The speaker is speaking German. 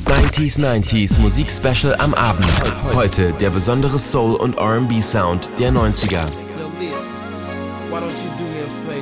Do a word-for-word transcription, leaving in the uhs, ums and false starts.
neunziger neunzig Musikspecial am Abend. Heute der besondere Soul- und R and B-Sound der neunziger. Yo, Leah, why don't you do me a favor?